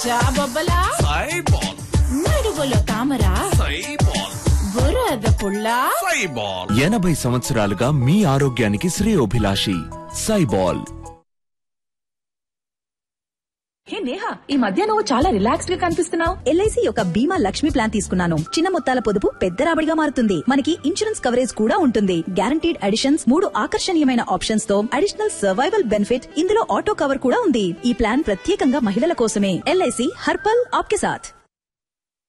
జాబొబ్బలా సైబాల్, నడువులో తామరా సైబాల్, బురద పుల్లా సైబాల్. 80 సంవత్సరాలుగా మీ ఆరోగ్యానికి శ్రేయోభిలాషి సైబాల్. హే నేహా, ఈ మధ్య నువ్వు చాలా రిలాక్స్డ్ గా కనిపిస్తున్నావు. ఎల్ఐసి యొక్క బీమా లక్ష్మి ప్లాన్ తీసుకున్నాను. చిన్న మొత్తాల పొదుపు పెద్ద రాబడిగా మారుతుంది. మనకి ఇన్సూరెన్స్ కవరేజ్ కూడా ఉంటుంది. గ్యారంటీడ్ అడిషన్స్, 3 ఆకర్షణీయమైన ఆప్షన్స్ తో అడిషనల్ సర్వైవల్ బెనిఫిట్, ఇందులో ఆటో కవర్ కూడా ఉంది. ఈ ప్లాన్ ప్రత్యేకంగా మహిళల కోసమే. ఎల్ఐసి హర్పల్ ఆప్కే సాథ్.